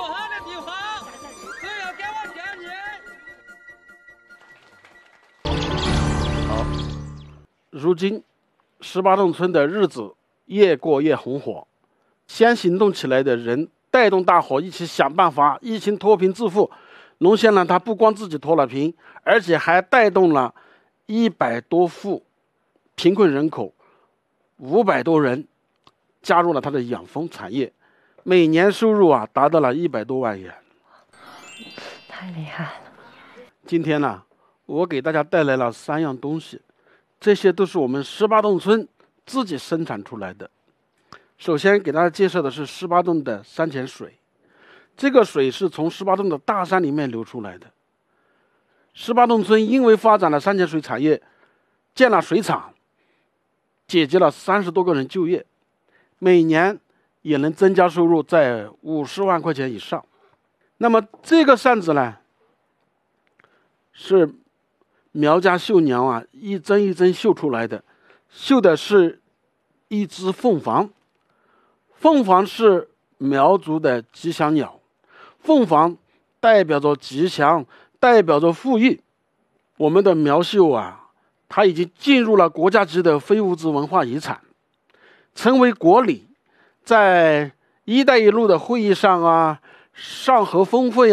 好的地方，只要给我建议。 好，如今18洞村的日子越过越红火，先行动起来的人带动大伙一起想办法，一起脱贫致富。龙县呢，他不光自己脱了贫，而且还带动了100多户贫困人口，500多人加入了他的养蜂产业，每年收入达到了100多万元， 太厉害了。 今天呢，我给大家带来了3样东西，这些都是我们18洞村自己生产出来的。首先给大家介绍的是18洞的山泉水，这个水是从18洞的大山里面流出来的。18洞村因为发展了山泉水产业，建了水厂，解决了30多个人就业，每年也能增加收入在50万块钱以上。那么这个扇子呢，是苗家绣娘一针一针绣出来的，绣的是一只凤凰。凤凰是苗族的吉祥鸟，凤凰代表着吉祥，代表着富裕。我们的苗绣它已经进入了国家级的非物质文化遗产，成为国礼，在“一带一路”的会议上上合峰会